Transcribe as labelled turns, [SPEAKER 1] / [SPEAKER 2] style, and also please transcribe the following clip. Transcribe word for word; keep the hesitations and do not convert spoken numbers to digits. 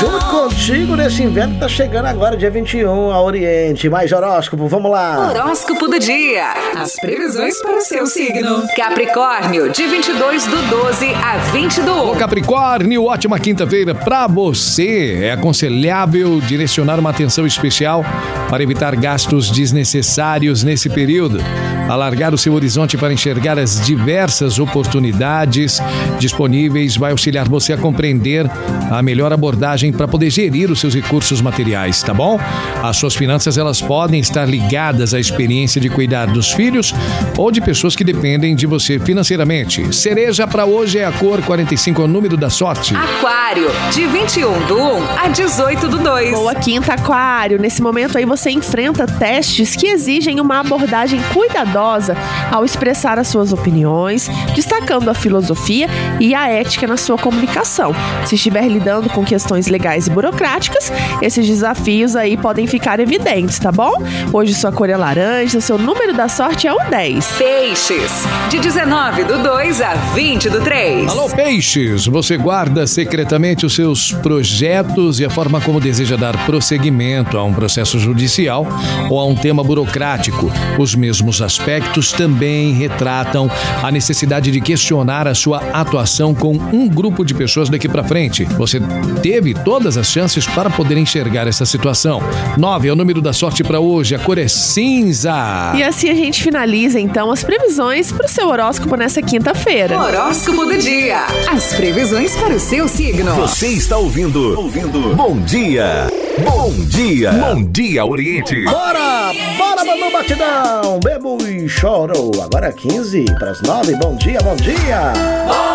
[SPEAKER 1] Junto contigo nesse inverno que tá chegando agora, dia vinte e um, a Oriente. Mais horóscopo, vamos lá.
[SPEAKER 2] Horóscopo do dia. As previsões para o seu signo. Capricórnio, de vinte e dois do doze a vinte do um.
[SPEAKER 3] Ô Capricórnio, ótima quinta-feira pra você. É aconselhável direcionar uma atenção especial para evitar gastos desnecessários nesse período. Alargar o seu horizonte para enxergar as diversas oportunidades disponíveis vai auxiliar você a compreender a melhor abordagem para poder gerir os seus recursos materiais, tá bom? As suas finanças, elas podem estar ligadas à experiência de cuidar dos filhos ou de pessoas que dependem de você financeiramente. Cereja para hoje é a cor quarenta e cinco, é o número da sorte.
[SPEAKER 2] Aquário, de vinte e um do um a dezoito do dois.
[SPEAKER 4] Boa quinta, Aquário. Nesse momento aí você enfrenta testes que exigem uma abordagem cuidadosa ao expressar as suas opiniões, destacando a filosofia e a ética na sua comunicação. Se estiver lidando com questões legais e burocráticas, esses desafios aí podem ficar evidentes, tá bom? Hoje sua cor é laranja, seu número da sorte é o dez.
[SPEAKER 2] Peixes, de dezenove do dois a vinte do três.
[SPEAKER 3] Alô, Peixes! Você guarda secretamente os seus projetos e a forma como deseja dar prosseguimento a um processo judicial ou a um tema burocrático. Os mesmos aspectos também retratam a necessidade de questionar a sua atuação com um grupo de pessoas daqui pra frente. Você teve todas as chances para poder enxergar essa situação. nove é o número da sorte para hoje, a cor é cinza.
[SPEAKER 4] E assim a gente finaliza então as previsões para o seu horóscopo nessa quinta-feira.
[SPEAKER 2] Horóscopo do dia. As previsões para o seu signo.
[SPEAKER 5] Você está ouvindo, ouvindo Bom Dia. Bom Dia. Bom Dia, Oriente.
[SPEAKER 1] Bora, bora, Manu Batidão. Bebo e choro. Agora quinze para as nove. Bom dia, bom dia.